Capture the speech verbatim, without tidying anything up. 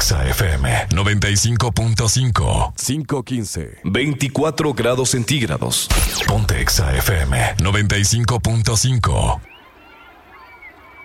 Exa F M noventa y cinco punto cinco. cinco quince. veinticuatro grados centígrados. Ponte Exa F M noventa y cinco punto cinco.